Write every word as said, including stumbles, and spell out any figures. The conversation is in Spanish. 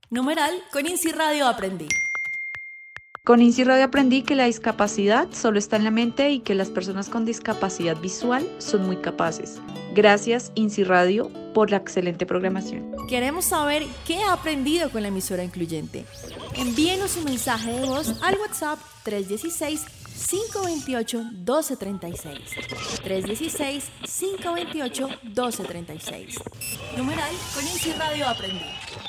Numeral con INSI Radio aprendí. Con INSI Radio aprendí que la discapacidad solo está en la mente y que las personas con discapacidad visual son muy capaces. Gracias INSI Radio por la excelente programación. Queremos saber qué ha aprendido con la emisora incluyente. Envíenos un mensaje de voz al WhatsApp tres uno seis, cinco dos ocho, uno dos tres seis. tres uno seis, cinco dos ocho, uno dos tres seis. Numeral con INSI Radio aprendí.